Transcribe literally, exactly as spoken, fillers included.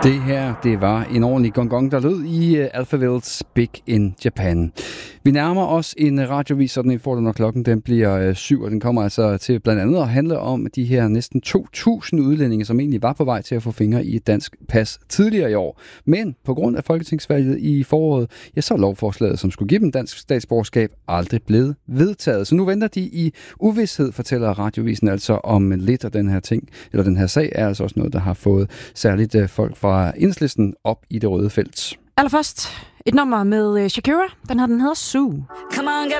Det her, det var en ordentlig gong-gong, der lød i uh, Alphavilles Big in Japan. Vi nærmer os en radiovis, sådan får du, når klokken den bliver uh, syv, og den kommer altså til blandt andet at handle om de her næsten to tusind udlændinge, som egentlig var på vej til at få fingre i et dansk pas tidligere i år. Men på grund af folketingsvalget i foråret, ja, så er lovforslaget, som skulle give dem dansk statsborgerskab, aldrig blevet vedtaget. Så nu venter de i uvished, fortæller radiovisen altså om lidt, af den her ting, eller den her sag er altså også noget, der har fået særligt uh, folk fra Enhedslisten op i det røde felt. Allerførst et nummer med Shakira. Den her, den hedder Sue. Come on, get